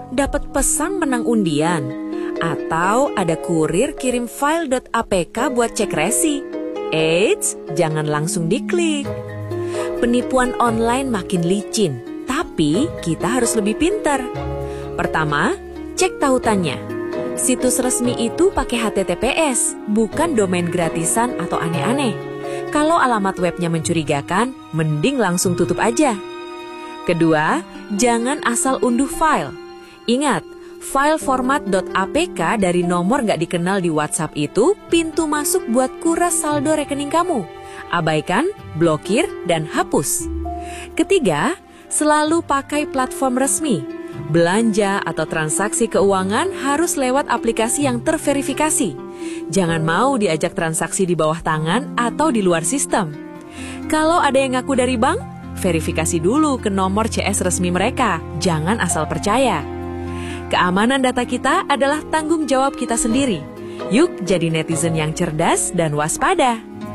dapat pesan menang undian, atau ada kurir kirim file.apk buat cek resi. Eits, jangan langsung diklik. Penipuan online makin licin, tapi kita harus lebih pintar. Pertama, cek tautannya. Situs resmi itu pakai HTTPS, bukan domain gratisan atau aneh-aneh. Kalau alamat webnya mencurigakan, mending langsung tutup aja. Kedua, jangan asal unduh file. Ingat, file format.apk dari nomor nggak dikenal di WhatsApp itu pintu masuk buat kuras saldo rekening kamu. Abaikan, blokir, dan hapus. Ketiga, selalu pakai platform resmi. Belanja atau transaksi keuangan harus lewat aplikasi yang terverifikasi. Jangan mau diajak transaksi di bawah tangan atau di luar sistem. Kalau ada yang ngaku dari bank, verifikasi dulu ke nomor CS resmi mereka. Jangan asal percaya. Keamanan data kita adalah tanggung jawab kita sendiri. Yuk jadi netizen yang cerdas dan waspada.